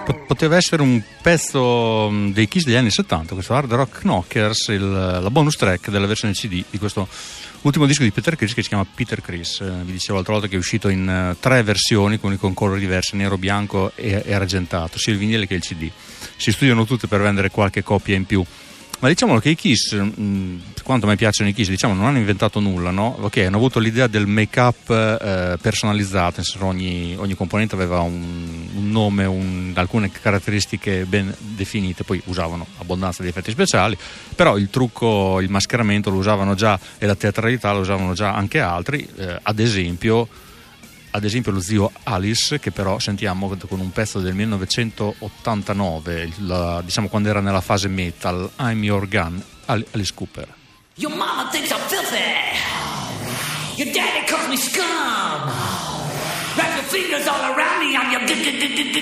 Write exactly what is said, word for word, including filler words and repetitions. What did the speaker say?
poteva essere un pezzo dei Kiss degli anni settanta, questo Hard Rock Knockers, il, la bonus track della versione C D di questo ultimo disco di Peter Criss che si chiama Peter Criss. Eh, vi dicevo l'altra volta che è uscito in uh, tre versioni con, con colori diversi, nero, bianco e, e argentato, sia il vinile che il C D. Si studiano tutte per vendere qualche copia in più. Ma diciamolo che i Kiss, mh, per quanto a me piacciono i Kiss, diciamo non hanno inventato nulla, no? Ok, hanno avuto l'idea del make-up eh, personalizzato, nel senso ogni, ogni componente aveva un, un nome, un, alcune caratteristiche ben definite, poi usavano abbondanza di effetti speciali, però il trucco, il mascheramento lo usavano già e la teatralità lo usavano già anche altri, eh, ad esempio... ad esempio lo zio Alice, che però sentiamo con un pezzo del millenovecentottantanove, la, diciamo quando era nella fase metal, I'm Your Gun, Alice Cooper. Your mama thinks I'm filthy, your daddy calls me scum, wrap your fingers all around me, I'm your